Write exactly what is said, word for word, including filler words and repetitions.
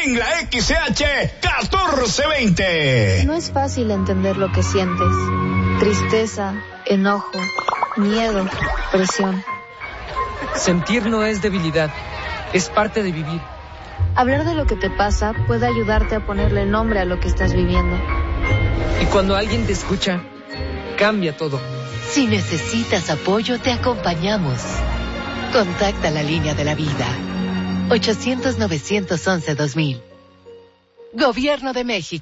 en la X C H catorce veinte. No es fácil entender lo que sientes. Tristeza, enojo, miedo, presión. Sentir no es debilidad, es parte de vivir. Hablar de lo que te pasa puede ayudarte a ponerle nombre a lo que estás viviendo. Y cuando alguien te escucha, cambia todo. Si necesitas apoyo, te acompañamos. Contacta la línea de la vida. ochocientos, novecientos once, dos mil. Gobierno de México.